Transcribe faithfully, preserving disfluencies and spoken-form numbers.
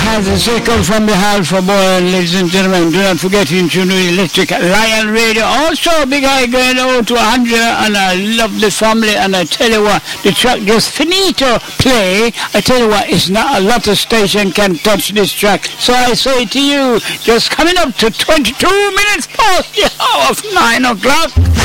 As a second from the Hall for Boy, ladies and gentlemen, do not forget to tune in Electric Lion Radio. Also, big eye going out to Andrea and I love the family. And I tell you what, the track just finito play. I tell you what, it's not a lot of station can touch this track. So I say to you, just coming up to twenty-two minutes past the hour of nine o'clock.